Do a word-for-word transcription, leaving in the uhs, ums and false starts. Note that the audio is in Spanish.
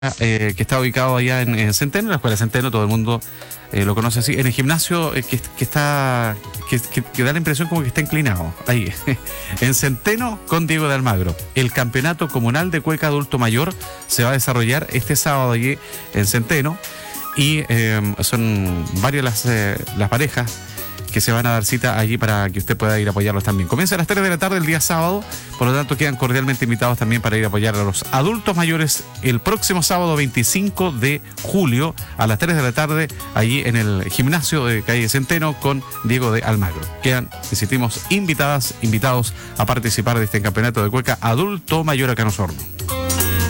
Eh, que está ubicado allá en, en Centeno, la Escuela Centeno, todo el mundo eh, lo conoce así, en el gimnasio eh, que, que está que, que, que da la impresión como que está inclinado, ahí, en Centeno con Diego de Almagro. El campeonato comunal de cueca adulto mayor se va a desarrollar este sábado allí en Centeno y eh, son varias las, eh, las parejas que se van a dar cita allí para que usted pueda ir a apoyarlos también. Comienza a las tres de la tarde el día sábado, por lo tanto quedan cordialmente invitados también para ir a apoyar a los adultos mayores el próximo sábado veinticinco de julio a las tres de la tarde allí en el gimnasio de calle Centeno con Diego de Almagro. Quedan, insistimos, invitadas, invitados a participar de este campeonato de cueca adulto mayor acá en Osorno.